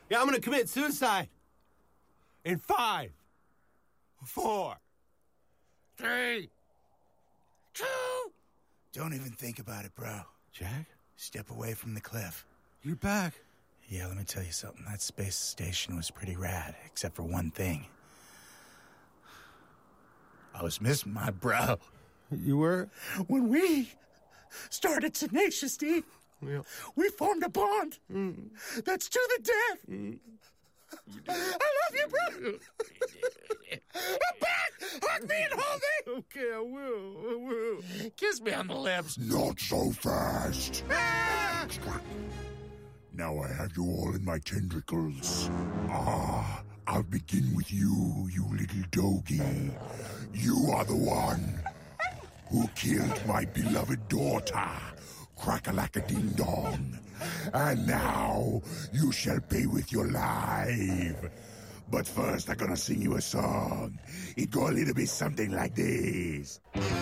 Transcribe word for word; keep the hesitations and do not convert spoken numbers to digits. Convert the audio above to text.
Yeah, I'm gonna commit suicide. In five, four, three, two. Don't even think about it, bro. Jack? Step away from the cliff. You're back. Yeah, let me tell you something. That space station was pretty rad, except for one thing. I was missing my bro. You were? When we started Tenacious D, Yeah. we formed a bond. Mm. That's to the death. Mm. I love you, bro. I'm back. Hug me and hold me. Okay, I will. I will. Kiss me on the lips. Not so fast. Ah! Now I have you all in my tentacles. Ah, I'll begin with you, you little doggy. You are the one who killed my beloved daughter, Crack-a-lack-a-ding-dong. And now you shall pay with your life. But first I'm gonna sing you a song. It go a little bit something like this.